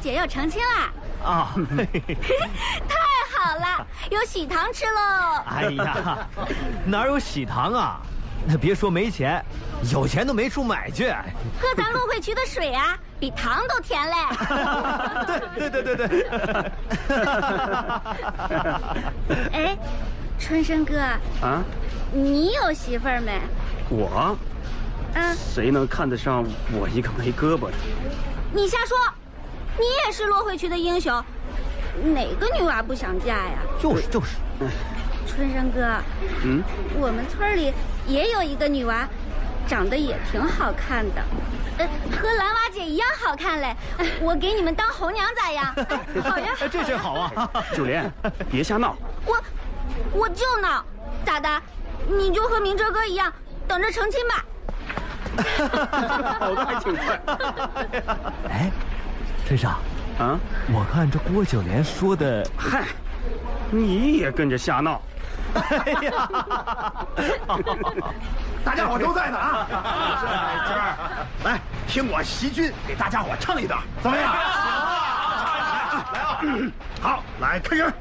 姐要成亲啦！ 啊， 太好了，有喜糖吃喽！ 哎呀，哪有喜糖啊？那别说没钱，有钱都没处买去。 喝咱芦荟渠的水啊，比糖都甜嘞！ 对。 哎，春生哥啊， 你有媳妇儿没？ 我？谁能看得上我一个没胳膊的？ 你瞎说！你也是芦荟渠的英雄，哪个女娃不想嫁呀？ 就是。 春生哥，我们村里也有一个女娃，长得也挺好看的，和蓝娃姐一样好看嘞。我给你们当红娘咋样？好呀， 这事好啊！ 九莲，别瞎闹。 我就闹，咋的？你就和明哲哥一样，等着成亲吧。 跑得还挺快。 哎，春生啊， 我看这郭九莲说的， 嗨，你也跟着瞎闹。 哎呀， 大家伙都在呢啊！来，听我习君给大家伙唱一段，怎么样？来啊！好，来开始。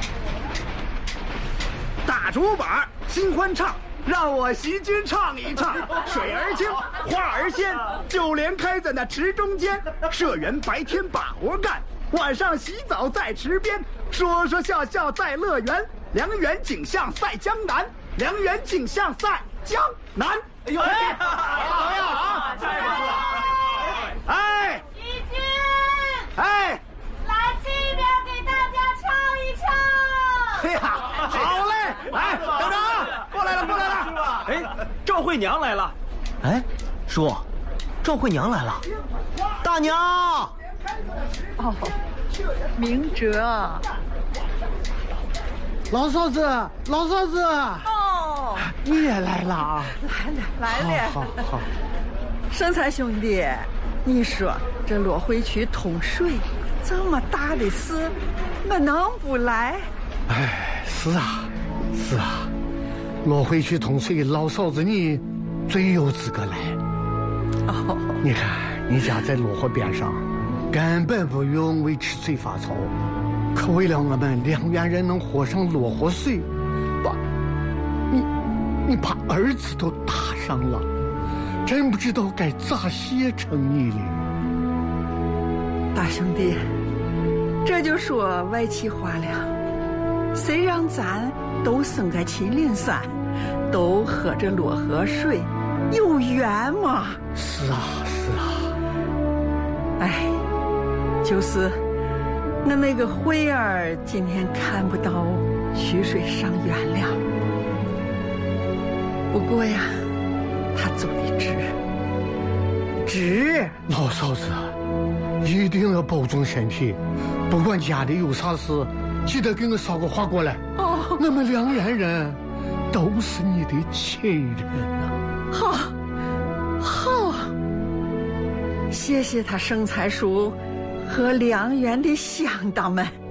大竹板新欢唱，让我习君唱一唱。水儿清，花儿鲜，九莲开在那池中间。社员白天把活干，晚上洗澡在池边，说说笑笑在乐园。良缘景象赛江南，良缘景象赛江南。哎呦，怎么样啊？太棒了！哎， 习君， 哎， 来这边给大家唱一唱。 哎呀，好嘞！来，等着啊，过来了。 哎，赵慧娘来了。 哎，叔，赵慧娘来了，大娘。 哦，明哲。 老嫂子， 哦， 你也来了啊！ 来了。 好。 生财兄弟，你说这芦荟渠通水这么大的事，我能不来？ 哎，是啊，芦荟渠通水，老嫂子你最有资格来。 哦， 你看你家在芦河边上，根本不用为吃水发愁。可为了我们良缘人能喝上芦河水，你把儿子都搭上了，真不知道该咋谢成你了。 大兄弟，这就说外气话了，谁让咱都生在祁连山，都喝着芦河水，有缘嘛。 是啊。 哎，就是我那个慧儿今天看不到曲水上缘了，不过呀，他走的直。 老嫂子一定要保重身体，不管家里有啥事，记得给我捎个话过来。 哦， 我们良缘人都是你的亲人呐。 好，谢谢他生财叔和良缘的乡党们。